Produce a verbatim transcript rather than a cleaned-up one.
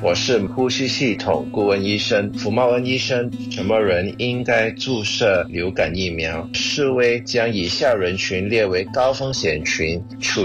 我是呼吸系统顾问医生福茂恩医生。什么人应该注射流感疫苗？世卫将以下人群列为高风险群：处